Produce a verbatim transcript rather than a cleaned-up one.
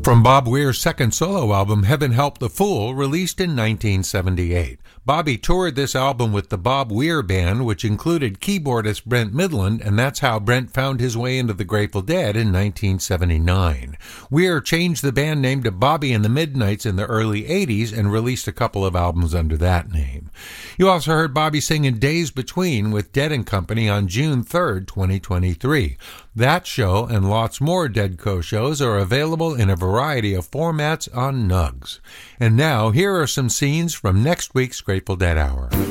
From Bob Weir's second solo album, Heaven Help the Fool, released in nineteen seventy-eight. Bobby toured this album with the Bob Weir Band, which included keyboardist Brent Midland, and that's how Brent found his way into the Grateful Dead in nineteen seventy-nine. Weir changed the band name to Bobby and the Midnights in the early eighties and released a couple of albums under that name. You also heard Bobby sing in Days Between with Dead and Company on June third, twenty twenty-three. That show and lots more Deadco shows are available in a variety of formats on Nugs. And now, here are some scenes from next week's Grateful Dead Hour.